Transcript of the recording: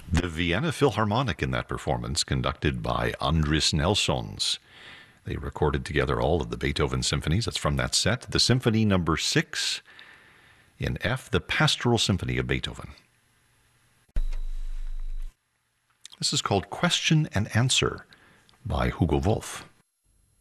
The Vienna Philharmonic in that performance, conducted by Andris Nelsons. They recorded together all of the Beethoven symphonies. That's from that set. The Symphony Number 6 in F, the Pastoral Symphony of Beethoven. This is called Question and Answer by Hugo Wolf.